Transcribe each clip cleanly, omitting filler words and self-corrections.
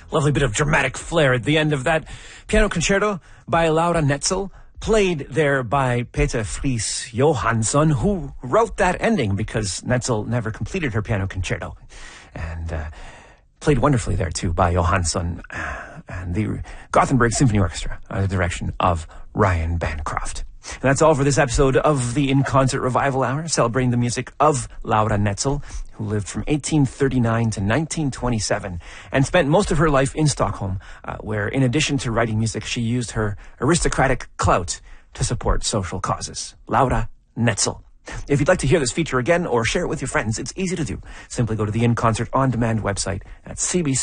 Lovely bit of dramatic flair at the end of that piano concerto by Laura Netzel, played there by Peter Fries Johansson, who wrote that ending because Netzel never completed her piano concerto. And played wonderfully there, too, by Johansson and the Gothenburg Symphony Orchestra under the direction of Ryan Bancroft. And that's all for this episode of the In Concert Revival Hour, celebrating the music of Laura Netzel, who lived from 1839 to 1927 and spent most of her life in Stockholm, where in addition to writing music, she used her aristocratic clout to support social causes. Laura Netzel. If you'd like to hear this feature again or share it with your friends, it's easy to do. Simply go to the In Concert On Demand website at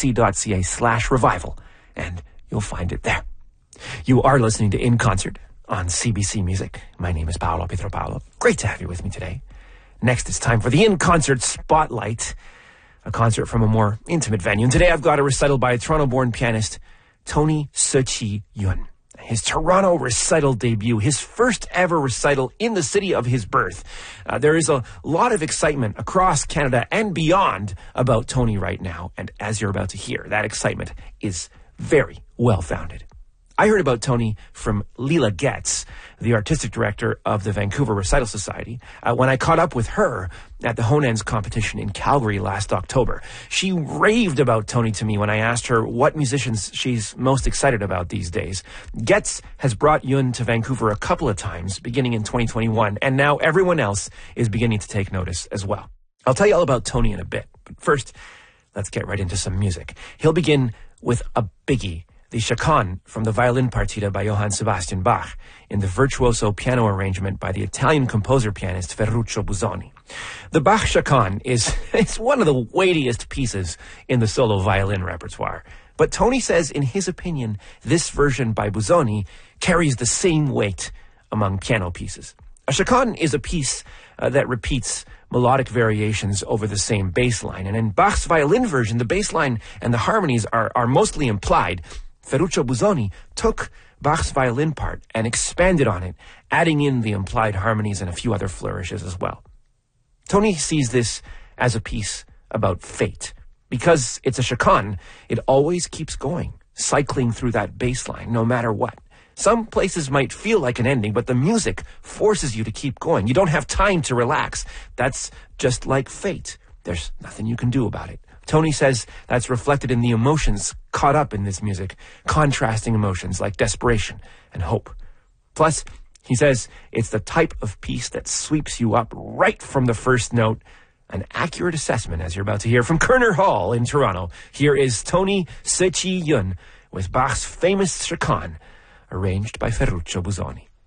cbc.ca/revival, and you'll find it there. You are listening to In Concert on CBC Music. My name is Paolo Pietropalo. Great to have you with me today. Next, it's time for the In Concert Spotlight, a concert from a more intimate venue. And today I've got a recital by a Toronto-born pianist, Tony Tzu-Chi Yun. His Toronto recital debut, his first ever recital in the city of his birth. There is a lot of excitement across Canada and beyond about Tony right now. And as you're about to hear, that excitement is very well-founded. I heard about Tony from Leela Getz, the artistic director of the Vancouver Recital Society, when I caught up with her at the Honens competition in Calgary last October. She raved about Tony to me when I asked her what musicians she's most excited about these days. Getz has brought Yun to Vancouver a couple of times, beginning in 2021, and now everyone else is beginning to take notice as well. I'll tell you all about Tony in a bit, but first, let's get right into some music. He'll begin with a biggie, the Chaconne from the violin partita by Johann Sebastian Bach in the virtuoso piano arrangement by the Italian composer-pianist Ferruccio Busoni. The Bach Chaconne it's one of the weightiest pieces in the solo violin repertoire. But Tony says, in his opinion, this version by Busoni carries the same weight among piano pieces. A chaconne is a piece that repeats melodic variations over the same bass line. And in Bach's violin version, the bass line and the harmonies are mostly implied. Ferruccio Busoni took Bach's violin part and expanded on it, adding in the implied harmonies and a few other flourishes as well. Tony sees this as a piece about fate. Because it's a chaconne, it always keeps going, cycling through that bass line, no matter what. Some places might feel like an ending, but the music forces you to keep going. You don't have time to relax. That's just like fate. There's nothing you can do about it. Tony says that's reflected in the emotions caught up in this music, contrasting emotions like desperation and hope. Plus, he says it's the type of piece that sweeps you up right from the first note. An accurate assessment, as you're about to hear from Kerner Hall in Toronto. Here is Tony Tzu-Chi Yun with Bach's famous chaconne, arranged by Ferruccio Busoni.